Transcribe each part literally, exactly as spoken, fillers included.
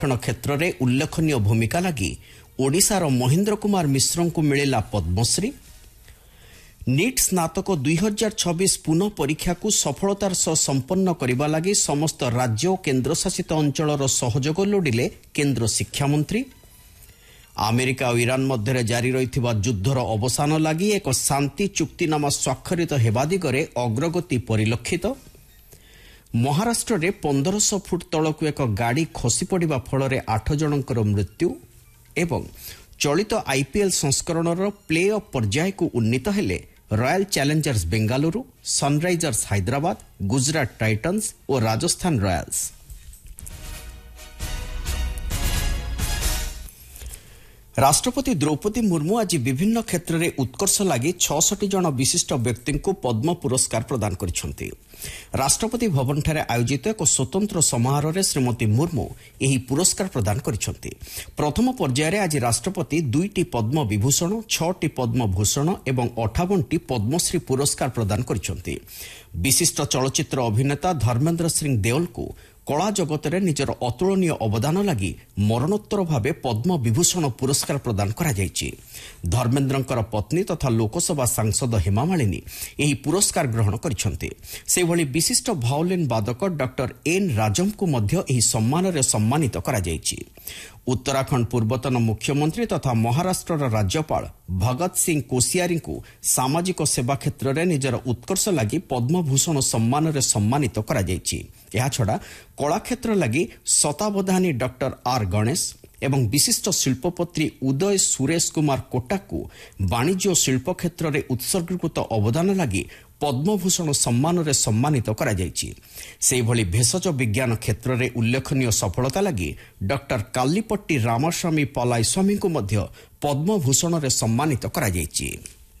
क्षेत्र में उल्लेखनीय भूमिका लगी ओडिशार महेंद्र कुमार मिश्र को मिला पद्मश्री। नीट स्नातक दुई हजार छब्बीस पुनः परीक्षा को सफलतार सह संपन्न करने लगी समस्त राज्य और केन्द्रशासित अंचल सहयोग लोडिले केन्द्र शिक्षा मंत्री। अमेरिका और ईरान मध्य जारी रही युद्धर अवसान लगी एक शांति चुक्तिनामा स्वाक्षरित हेबा दिगरे अग्रगति परिलक्षित। महाराष्ट्र में पंद्रह सौ फुट तलक एक गाड़ी खसी पड़ा फल आठ जनकर मृत्यु एवं चलित आईपीएल संस्करण प्ले ऑफ पर्याय को उन्नीत हेले royal Challengers Bengaluru, Sunrisers Hyderabad, Gujarat titans और राजस्थान रॉयल्स। राष्ट्रपति द्रौपदी मुर्मू आज विभिन्न क्षेत्र में उत्कर्ष लगी छठी जन विशिष्ट व्यक्ति को पद्म पुरस्कार प्रदान करिसेंति। राष्ट्रपति भवन ठारे आयोजित एक स्वतंत्र समारोह में श्रीमती मुर्मू यही पुरस्कार प्रदान करिसेंति। प्रथम पर्यायर आज राष्ट्रपति दुईटी पद्म विभूषण, छटी पद्म भूषण एवं अठावन टी पद्मश्री पुरस्कार प्रदान करिसेंति। विशिष्ट चलचित्र अभिनेता धर्मेंद्र सिंह देओल को कला जगत में निजर अतुलनीय अवदान लगी मरणोत्तर भावे पद्म विभूषण पुरस्कार प्रदान करा जायछि। धर्मेंद्रंकर पत्नी तथा लोकसभा सांसद हेमा मालिनी यही पुरस्कार ग्रहण करिसेंति। सेभଳି विशिष्ट भायोलिन वादक डॉक्टर एन राजम को मध्य एही सम्मान रे सम्मानित करा जायछि। उत्तराखंड पूर्वतन मुख्यमंत्री तथा महाराष्ट्र राज्यपाल भगत सिंह कोश्यारी को सामाजिक सेवा क्षेत्र में निजर उत्कर्ष लगी पद्मभूषण सम्मान रे सम्मानित करा जायछि। एहा छडा कला क्षेत्र लगी शतावधानी डॉक्टर आर गणेश एवं विशिष्ट शिल्पपत्री उदय सुरेश कुमार कोटा को वाणिज्य और शिल्प क्षेत्र में उत्सर्गीकृत अवदान लगी पद्मभूषण सम्मान रे सम्मानित करा जायछि। सेहिभଳି भेषज विज्ञान क्षेत्र में उल्लेखनीय सफलता लगी डॉक्टर कालीपट्टी रामास्वामी पलाईस्वामी को मध्य पद्मभूषण रे सम्मानित करा जायछि।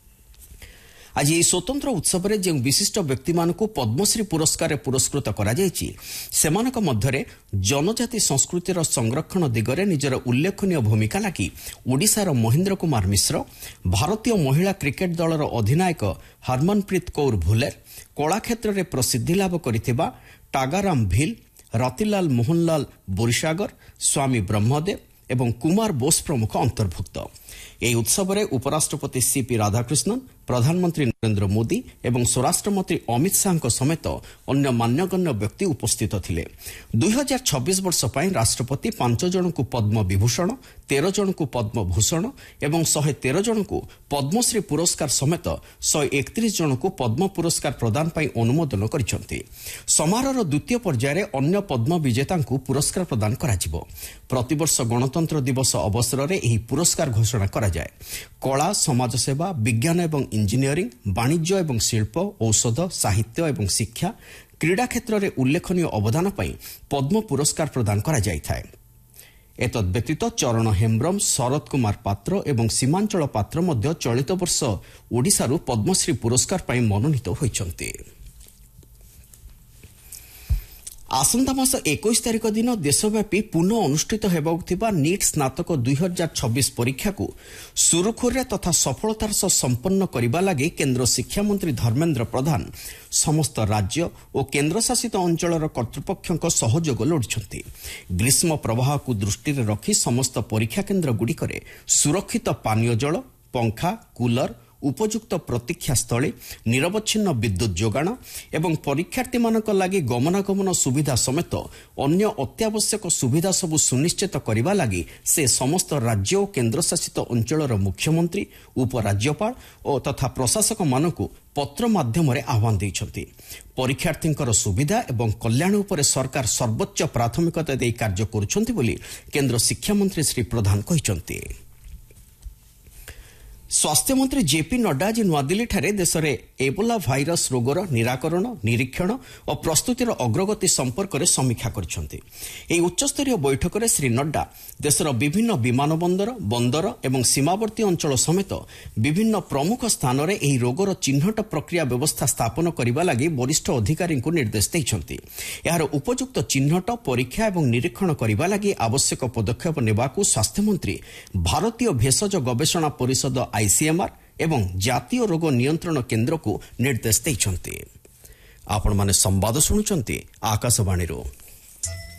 आज यह स्वतंत्र उत्सव में जो विशिष्ट व्यक्ति मानक पद्मश्री पुरस्कार पुरस्कृत करा जायछि सेमानक मध्यरे जनजाति संस्कृतिर संरक्षण दिगरे निजर उल्लेखनीय भूमिका लगी ओडिशार महेंद्र कुमार मिश्र, भारतीय महिला क्रिकेट दलर अधिनायक हरमनप्रीत कौर भुलेर, कला क्षेत्र में प्रसिद्धि लाभ करिथिबा टागाराम भील, रतिलाल मोहनलाल बोरीसागर, स्वामी ब्रह्मदेव एवं कुमार बोस प्रमुख अंतर्भुक्त। यह उत्सव में उपराष्ट्रपति सीपी राधाकृष्णन, प्रधानमंत्री नरेंद्र मोदी एवं स्वराष्ट्र मंत्री अमित शाह समेत अन्य मान्यगण्य व्यक्ति उपस्थित थिले। दुई हजार छब्बीस वर्ष पर राष्ट्रपति पांच जन को पद्म विभूषण, तेरह जन को पद्म भूषण एवं शहे तेरह जन को पद्मश्री पुरस्कार समेत शहे एकतीस जन को पद्म पुरस्कार प्रदान पर अनुमोदन करिसेंति। समारोह द्वितीय पर्यायर अन्य पद्म विजेता को पुरस्कार प्रदान कराजिबो। प्रतिवर्ष गणतंत्र दिवस अवसर में यह पुरस्कार घोषणा करा जाए। कला, समाजसेवा, विज्ञान एवं इंजीनियरिंग, वाणिज्य एवं शिल्प, औषध, साहित्य एवं शिक्षा, क्रीड़ा क्षेत्र में उल्लेखनीय अवदान पर पद्म पुरस्कार प्रदान करा जायथाय। एतद व्यतीत चरण हेम्ब्रम, शरद कुमार पात्र एवं सीमांचल पात्र मध्य चलित वर्ष ओडिशारू पद्मश्री पुरस्कार पर मनोनीत होइछन्ति। आसंता मास इक्कीस तारिख दिन देशव्यापी पुनः अनुष्ठित हेबाकुथिबा नीट स्नातक दुई हजार छब्बीस परीक्षा को सुरुखुरे तथा सफलतार सह संपन्न करबा लागि केन्द्र शिक्षा मंत्री धर्मेंद्र प्रधान समस्त राज्य और केन्द्रशासित अंचलर कर्तृपक्षक सहयोग लोडिछन्ति। ग्रीष्म प्रवाह को दृष्टि रखी समस्त परीक्षा केन्द्र गुड़िकरे सुरक्षित पानीय जल, पंखा, कूलर, उपयुक्त प्रतीक्षा स्थली, निरवच्छिन्न विद्युत जोगाण एवं परीक्षार्थी मानक लागि गमनागमन सुविधा समेत अन्य अत्यावश्यक सुविधा सबु सुनिश्चित करबा लागि से समस्त राज्य और केन्द्रशासित अंचलर मुख्यमंत्री, उपराज्यपाल और तथा प्रशासक मानकु पत्र माध्यम आह्वान दैछन्ति। परीक्षार्थींकर सुविधा एवं कल्याण उपरे सरकार सर्वोच्च प्राथमिकता दे कार्य करुछन्ति बोली केन्द्र शिक्षा मंत्री श्री प्रधान कहिछन्ति। स्वास्थ्य मंत्री जेपी नड्डा आज नुआदिल्ली ठारे देश में एबोला भाइरस रोगर निराकरण, निरीक्षण और प्रस्तुतिर अग्रगति संपर्क में समीक्षा करिसेंति। एही उच्चस्तरीय बैठक में श्री नड्डा देशर विभिन्न विमान बंदर, बंदर एवं सीमावर्ती अंचल समेत विभिन्न प्रमुख स्थान में एही रोगर चिन्हट प्रक्रिया व्यवस्था स्थापन करने लगी वरिष्ठ अधिकारी को निर्देश दैछन्ति। यार उपयुक्त चिन्हट, परीक्षा एवं निरीक्षण करने लगी आवश्यक पदक्षेप नेबाकू स्वास्थ्य मंत्री भारतीय भेषज गवेषणा परिषद आईसीएमआर एवं जातीय रोग नियंत्रण केन्द्र को निर्देश दैछन्ति। आपण माने संवाद सुनुचंती आकाशवाणी रो।